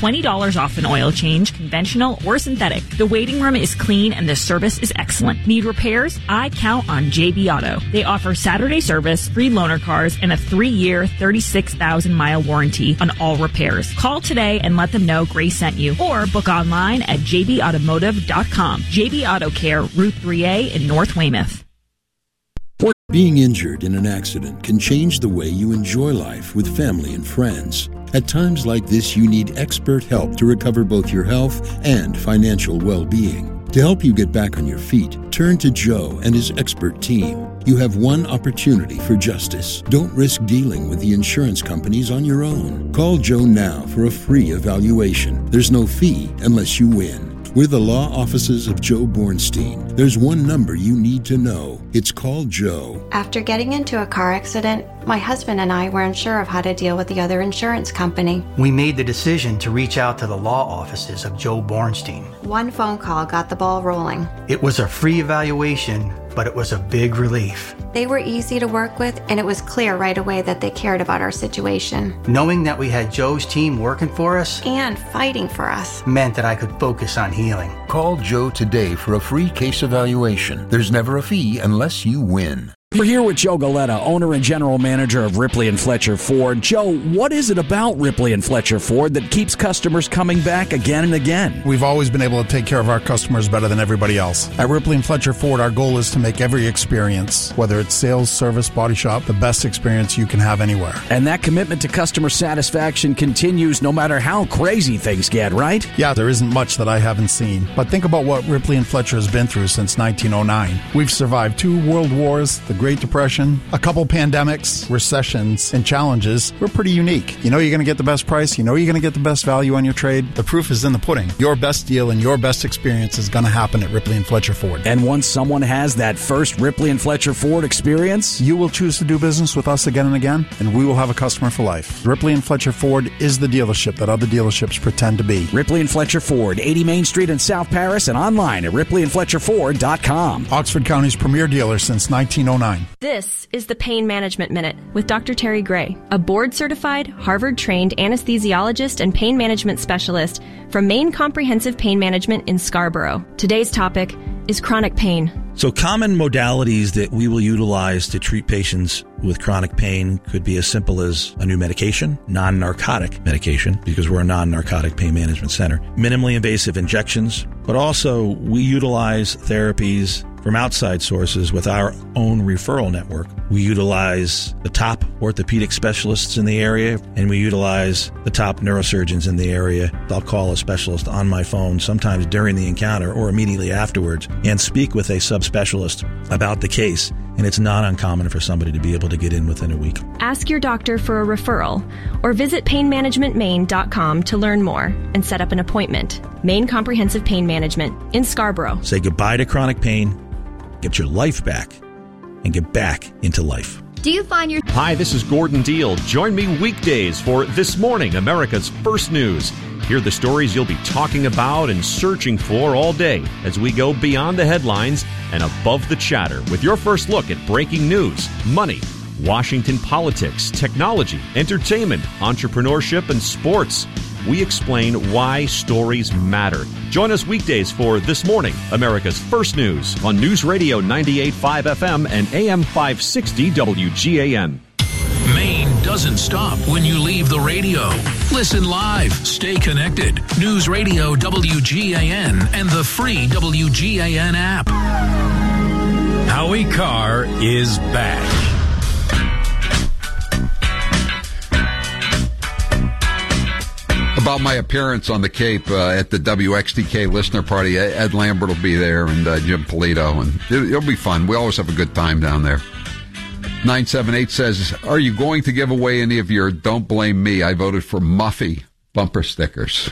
$20 off an oil change, conventional or synthetic. The waiting room is clean and the service is excellent. Need repairs? I count on JB Auto. They offer Saturday service, free loaner cars, and a 3-year, 36,000-mile warranty on all repairs. Call today and let them know Grace sent you, or book online at jbautomotive.com. JB Auto Care, Route 3A in North Weymouth. Being injured in an accident can change the way you enjoy life with family and friends. At times like this, you need expert help to recover both your health and financial well-being. To help you get back on your feet, turn to Joe and his expert team. You have one opportunity for justice. Don't risk dealing with the insurance companies on your own. Call Joe now for a free evaluation. There's no fee unless you win. We're the law offices of Joe Bornstein. There's one number you need to know. It's called Joe. After getting into a car accident, my husband and I were unsure of how to deal with the other insurance company. We made the decision to reach out to the law offices of Joe Bornstein. One phone call got the ball rolling. It was a free evaluation, but it was a big relief. They were easy to work with, and it was clear right away that they cared about our situation. Knowing that we had Joe's team working for us and fighting for us meant that I could focus on healing. Call Joe today for a free case evaluation. There's never a fee unless you win. We're here with Joe Galetta, owner and general manager of Ripley and Fletcher Ford. Joe, what is it about Ripley and Fletcher Ford that keeps customers coming back again and again? We've always been able to take care of our customers better than everybody else. At Ripley and Fletcher Ford, our goal is to make every experience, whether it's sales, service, body shop, the best experience you can have anywhere. And that commitment to customer satisfaction continues no matter how crazy things get, right? Yeah, there isn't much that I haven't seen. But think about what Ripley and Fletcher has been through since 1909. We've survived 2 world wars, the Great Depression, a couple pandemics, recessions, and challenges. We're pretty unique. You know you're going to get the best price. You know you're going to get the best value on your trade. The proof is in the pudding. Your best deal and your best experience is going to happen at Ripley and Fletcher Ford. And once someone has that first Ripley and Fletcher Ford experience, you will choose to do business with us again and again, and we will have a customer for life. Ripley and Fletcher Ford is the dealership that other dealerships pretend to be. Ripley and Fletcher Ford, 80 Main Street in South Paris, and online at ripleyandfletcherford.com. Oxford County's premier dealer since 1909. This is the Pain Management Minute with Dr. Terry Gray, a board-certified, Harvard-trained anesthesiologist and pain management specialist from Maine Comprehensive Pain Management in Scarborough. Today's topic is chronic pain. So common modalities that we will utilize to treat patients with chronic pain could be as simple as a new medication, non-narcotic medication, because we're a non-narcotic pain management center, minimally invasive injections, but also we utilize therapies from outside sources with our own referral network. We utilize the top orthopedic specialists in the area, and we utilize the top neurosurgeons in the area. I'll call a specialist on my phone sometimes during the encounter or immediately afterwards and speak with a subspecialist about the case. And it's not uncommon for somebody to be able to get in within a week. Ask your doctor for a referral or visit painmanagementmaine.com to learn more and set up an appointment. Maine Comprehensive Pain Management in Scarborough. Say goodbye to chronic pain, get your life back, and get back into life. Do you find your... Hi, this is Gordon Deal. Join me weekdays for This Morning, America's First News. Hear the stories you'll be talking about and searching for all day as we go beyond the headlines and above the chatter with your first look at breaking news, money, Washington politics, technology, entertainment, entrepreneurship, and sports. We explain why stories matter. Join us weekdays for This Morning, America's First News on News Radio 98.5 FM and AM 560 WGAN. Maine doesn't stop when you leave the radio. Listen live. Stay connected. News Radio WGAN and the free WGAN app. Howie Carr is back. About my appearance on the Cape at the WXTK listener party, Ed Lambert will be there and Jim Polito, and it'll be fun. We always have a good time down there. 978 says, are you going to give away any of your Don't Blame Me, I voted for Muffy bumper stickers?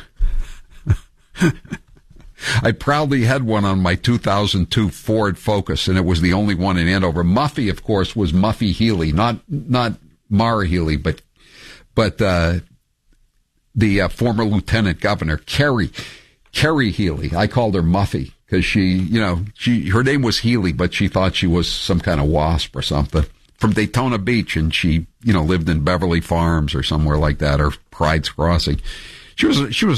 I proudly had one on my 2002 Ford Focus, and it was the only one in Andover. Muffy, of course, was Muffy Healy, not Mara Healy, but the former lieutenant governor, Kerry Healy. I called her Muffy because her name was Healy, but she thought she was some kind of wasp or something from Daytona Beach, and she lived in Beverly Farms or somewhere like that, or Pride's Crossing. She was